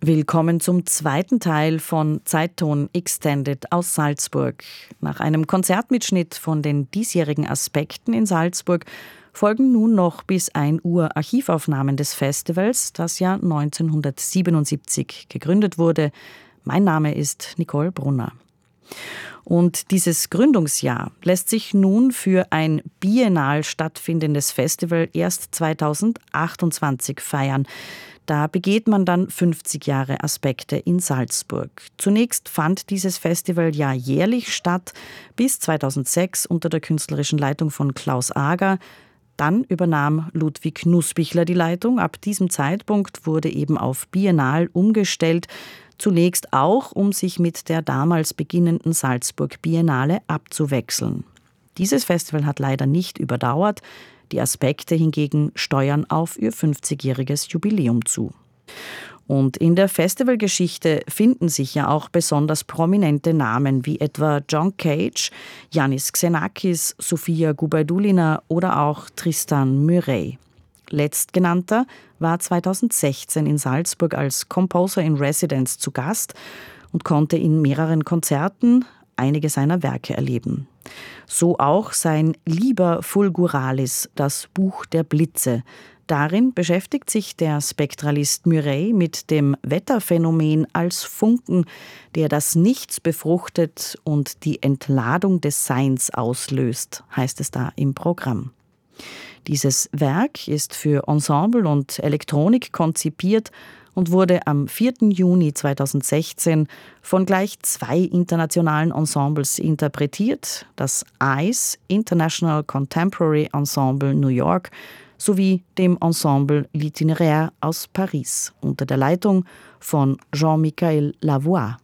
Willkommen zum zweiten Teil von Zeitton Extended aus Salzburg. Nach einem Konzertmitschnitt von den diesjährigen Aspekten in Salzburg folgen nun noch bis 1 Uhr Archivaufnahmen des Festivals, das ja 1977 gegründet wurde. Mein Name ist Nicole Brunner. Und dieses Gründungsjahr lässt sich nun für ein biennal stattfindendes Festival erst 2028 feiern. Da begeht man dann 50 Jahre Aspekte in Salzburg. Zunächst fand dieses Festival ja jährlich statt, bis 2006 unter der künstlerischen Leitung von Klaus Ager. Dann übernahm Ludwig Nussbichler die Leitung. Ab diesem Zeitpunkt wurde eben auf biennal umgestellt. Zunächst auch, um sich mit der damals beginnenden Salzburg Biennale abzuwechseln. Dieses Festival hat leider nicht überdauert. Die Aspekte hingegen steuern auf ihr 50-jähriges Jubiläum zu. Und in der Festivalgeschichte finden sich ja auch besonders prominente Namen wie etwa John Cage, Yannis Xenakis, Sofia Gubaidulina oder auch Tristan Murray. Letztgenannter war 2016 in Salzburg als Composer in Residence zu Gast und konnte in mehreren Konzerten einige seiner Werke erleben. So auch sein Liber Fulguralis, das Buch der Blitze. Darin beschäftigt sich der Spektralist Murray mit dem Wetterphänomen als Funken, der das Nichts befruchtet und die Entladung des Seins auslöst, heißt es da im Programm. Dieses Werk ist für Ensemble und Elektronik konzipiert und wurde am 4. Juni 2016 von gleich 2 internationalen Ensembles interpretiert, das ICE International Contemporary Ensemble New York sowie dem Ensemble L'Itinéraire aus Paris unter der Leitung von Jean-Michel Lavoie.